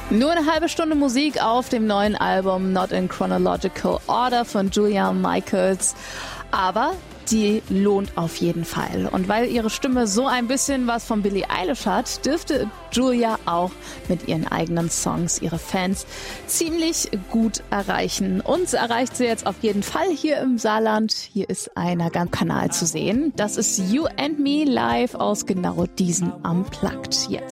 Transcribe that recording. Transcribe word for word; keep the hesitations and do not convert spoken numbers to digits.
Nur eine halbe Stunde Musik auf dem neuen Album Not in Chronological Order von Julia Michaels. Aber die lohnt auf jeden Fall. Und weil ihre Stimme so ein bisschen was von Billie Eilish hat, dürfte Julia auch mit ihren eigenen Songs ihre Fans ziemlich gut erreichen. Uns erreicht sie jetzt auf jeden Fall hier im Saarland. Hier ist einer ganz Kanal zu sehen. Das ist You and Me live aus genau diesem Unplugged. Jetzt.